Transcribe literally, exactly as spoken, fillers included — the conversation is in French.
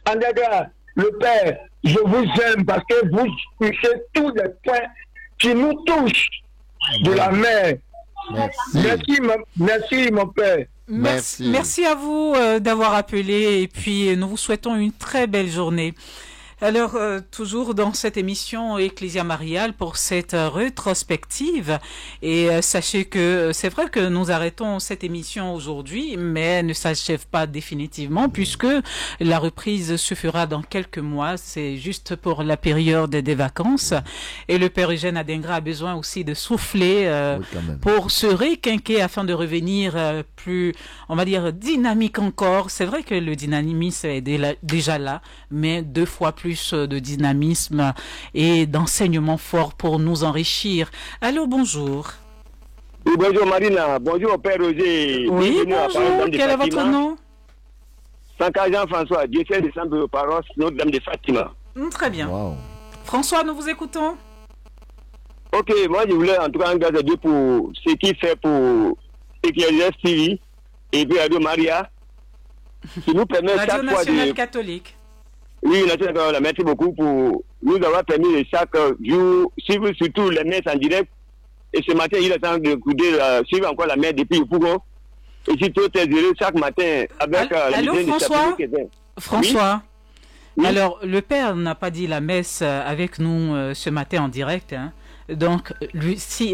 Andega, le Père, je vous aime parce que vous touchez tous les points qui nous touchent de la mer. Merci. Merci, merci mon Père. Merci, Merci. merci à vous euh, d'avoir appelé et puis nous vous souhaitons une très belle journée. Alors, euh, toujours dans cette émission Ecclesia Mariale pour cette euh, rétrospective. Et euh, sachez que euh, c'est vrai que nous arrêtons cette émission aujourd'hui, mais elle ne s'achève pas définitivement puisque la reprise se fera dans quelques mois. C'est juste pour la période des vacances. Et le Père Eugène Adingra a besoin aussi de souffler euh, Oui, quand même. pour se réquinquer afin de revenir euh, plus, on va dire, dynamique encore. C'est vrai que le dynamisme est dé- déjà là, mais deux fois plus de dynamisme et d'enseignement fort pour nous enrichir. Allô, bonjour. Oui, bonjour Marina, bonjour Père Roger. Oui, Bienvenue à bonjour. Parole-Dame de Quel est votre Fatima. nom? Sanka Jean-François, diocèse de Saint-Paroisse, Notre-Dame de Fatima. Hmm, Très bien. Wow. François, nous vous écoutons. Ok, moi je voulais en tout cas engagé Dieu pour ce qu'il fait pour Ecclesia T V et puis Radio Maria, qui nous permet Radio chaque fois nationale de... catholique. Oui, National, merci beaucoup pour nous avoir permis de chaque jour suivre surtout les messes en direct. Et ce matin, il est temps de couder, euh, suivre encore la messe depuis Pougon. Et si tout est géré chaque matin avec euh, la Allô, mission de François Chapeau. François. Oui. Alors, le Père n'a pas dit la messe euh, avec nous euh, ce matin en direct. Hein. Donc, lui, si